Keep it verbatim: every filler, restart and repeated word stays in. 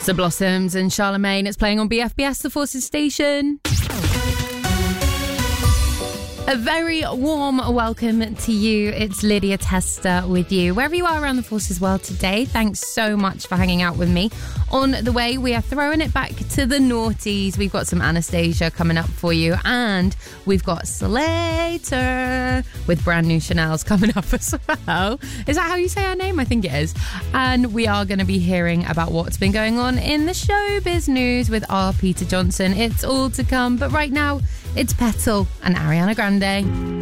The Blossoms and Charlemagne. It's playing on B F B S, the Forces station. A very warm welcome to you. It's Lydia Tester with you. Wherever you are around the Forces world today, thanks so much for hanging out with me. On the way, we are throwing it back to the noughties. We've got some Anastasia coming up for you. And we've got Slater with brand new Chanel's coming up as well. Is that how you say her name? I think it is. And we are going to be hearing about what's been going on in the showbiz news with our Peter Johnson. It's all to come. But right now, it's Petal and Ariana Grande.